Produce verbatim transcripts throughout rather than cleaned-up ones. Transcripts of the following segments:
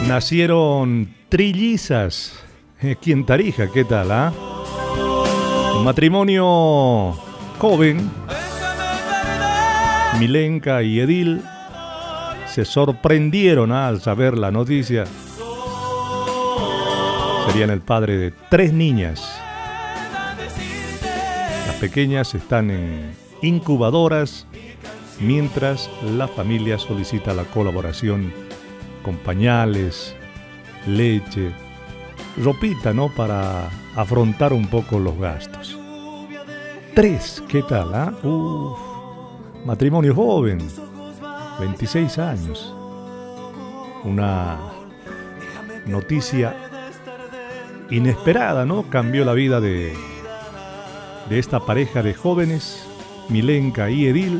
Nacieron trillizas aquí en Tarija, ¿qué tal? Ah? Un matrimonio joven, Milenka y Edil, se sorprendieron ah, al saber la noticia. Serían el padre de tres niñas. Las pequeñas están en incubadoras, mientras la familia solicita la colaboración con pañales, leche, ropita, ¿no? Para afrontar un poco los gastos. Tres, ¿qué tal? Ah? Uf, matrimonio joven, veintiséis años. Una noticia inesperada, ¿no? Cambió la vida de, de esta pareja de jóvenes, Milenka y Edil.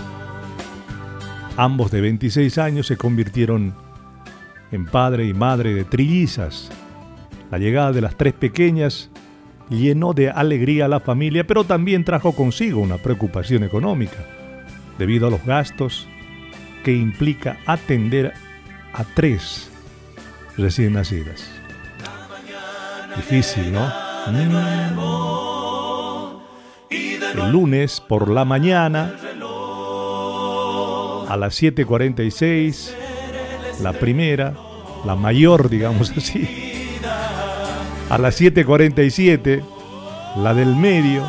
Ambos de veintiséis años se convirtieron en padre y madre de trillizas. La llegada de las tres pequeñas llenó de alegría a la familia, pero también trajo consigo una preocupación económica, debido a los gastos que implica atender a tres recién nacidas. Difícil, ¿no? Mm. El lunes por la mañana, a las siete cuarenta y seis, la primera, la mayor, digamos así. A las siete cuarenta y siete, la del medio.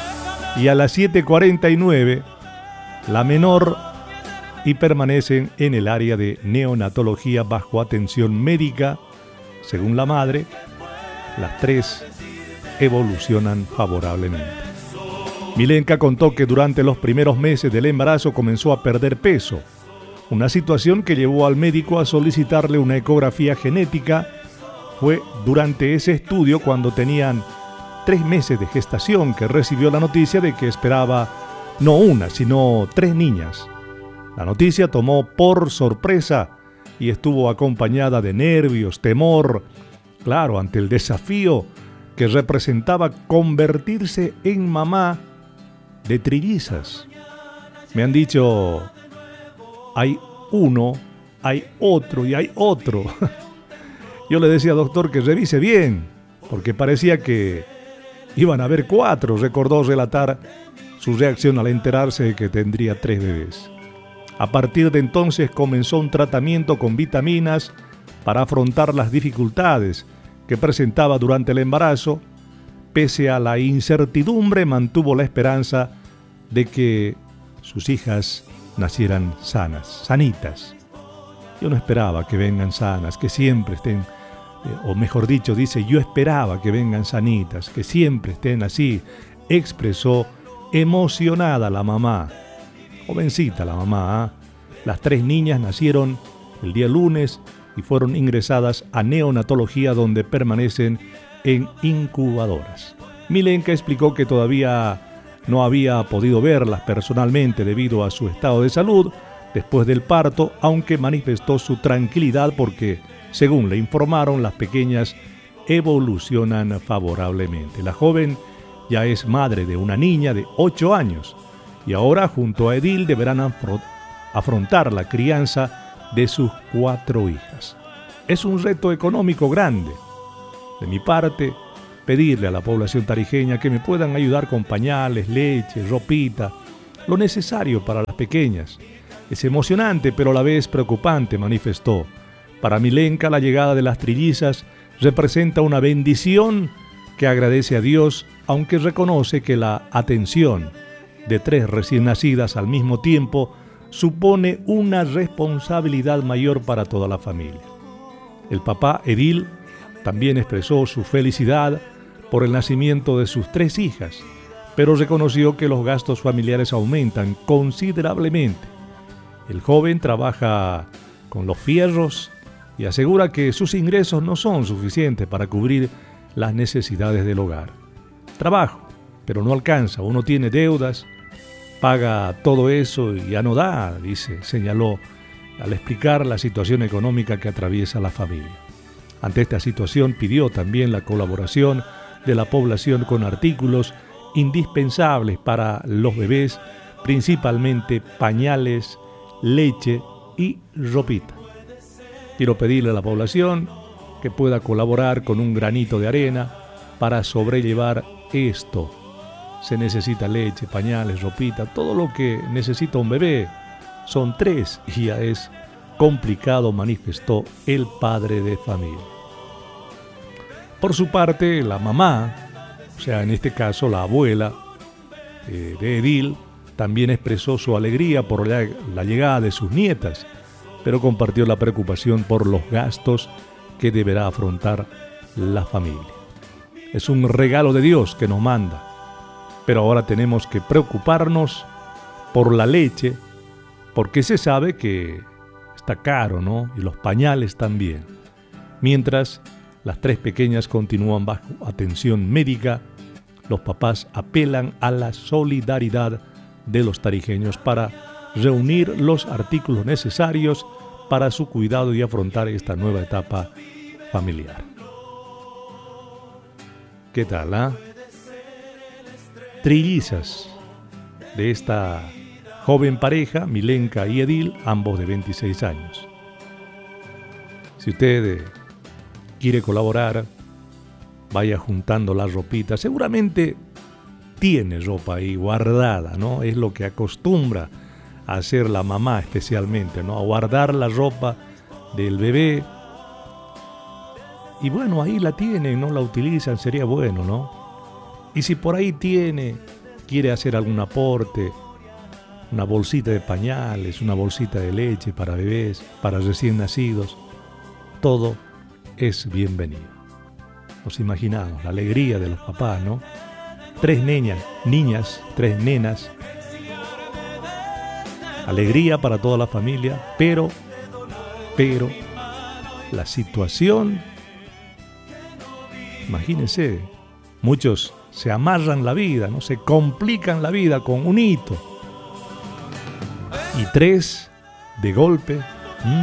Y a las siete cuarenta y nueve, la menor. Y permanecen en el área de neonatología bajo atención médica. Según la madre, las tres evolucionan favorablemente. Milenka contó que durante los primeros meses del embarazo comenzó a perder peso, una situación que llevó al médico a solicitarle una ecografía genética. Fue durante ese estudio, cuando tenían tres meses de gestación, que recibió la noticia de que esperaba no una, sino tres niñas. La noticia tomó por sorpresa y estuvo acompañada de nervios, temor, claro, ante el desafío que representaba convertirse en mamá de trillizas. Me han dicho, hay uno, hay otro y hay otro. Yo le decía, doctor, que revise bien, porque parecía que iban a haber cuatro. Recordó relatar su reacción al enterarse de que tendría tres bebés. A partir de entonces comenzó un tratamiento con vitaminas para afrontar las dificultades que presentaba durante el embarazo. Pese a la incertidumbre, mantuvo la esperanza de que sus hijas nacieran sanas, sanitas. Yo no esperaba que vengan sanas, que siempre estén, eh, o mejor dicho, dice, yo esperaba que vengan sanitas, que siempre estén así, expresó emocionada la mamá. Jovencita la mamá, ¿eh? Las tres niñas nacieron el día lunes y fueron ingresadas a neonatología, donde permanecen en incubadoras. Milenka explicó que todavía no había podido verlas personalmente debido a su estado de salud después del parto, aunque manifestó su tranquilidad porque, según le informaron, las pequeñas evolucionan favorablemente. La joven ya es madre de una niña de ocho años y ahora, junto a Edil, deberán afro- afrontar la crianza de sus cuatro hijas. Es un reto económico grande. De mi parte, pedirle a la población tarijeña que me puedan ayudar con pañales, leche, ropita, lo necesario para las pequeñas. Es emocionante, pero a la vez preocupante, manifestó. Para Milenka, la llegada de las trillizas representa una bendición que agradece a Dios, aunque reconoce que la atención de tres recién nacidas al mismo tiempo supone una responsabilidad mayor para toda la familia. El papá, Edil, también expresó su felicidad por el nacimiento de sus tres hijas, pero reconoció que los gastos familiares aumentan considerablemente. El joven trabaja con los fierros y asegura que sus ingresos no son suficientes para cubrir las necesidades del hogar. Trabajo, pero no alcanza, uno tiene deudas, paga todo eso y ya no da, dice, señaló al explicar la situación económica que atraviesa la familia. Ante esta situación pidió también la colaboración de la población con artículos indispensables para los bebés, principalmente pañales, leche y ropita. Quiero pedirle a la población que pueda colaborar con un granito de arena para sobrellevar esto. Se necesita leche, pañales, ropita, todo lo que necesita un bebé. Son tres y ya es complicado, manifestó el padre de familia. Por su parte, la mamá, o sea, en este caso la abuela eh, de Edil, también expresó su alegría por la, la llegada de sus nietas, pero compartió la preocupación por los gastos que deberá afrontar la familia. Es un regalo de Dios que nos manda, pero ahora tenemos que preocuparnos por la leche, porque se sabe que está caro, ¿no? Y los pañales también. Mientras las tres pequeñas continúan bajo atención médica, los papás apelan a la solidaridad de los tarijeños para reunir los artículos necesarios para su cuidado y afrontar esta nueva etapa familiar. ¿Qué tal, ah? Trillizas de esta joven pareja, Milenka y Edil, ambos de veintiséis años. Si usted eh, quiere colaborar, vaya juntando la ropita. Seguramente tiene ropa ahí guardada, ¿no? Es lo que acostumbra a hacer la mamá especialmente, ¿no? A guardar la ropa del bebé. Y bueno, ahí la tienen, no la utilizan, sería bueno, ¿no? Y si por ahí tiene, quiere hacer algún aporte, una bolsita de pañales, una bolsita de leche para bebés, para recién nacidos, todo es bienvenido. Nos imaginamos la alegría de los papás, ¿no? Tres niñas, niñas, tres nenas. Alegría para toda la familia, pero, pero, la situación, imagínense, muchos se amarran la vida, ¿no? Se complican la vida con un hito. Y tres, de golpe,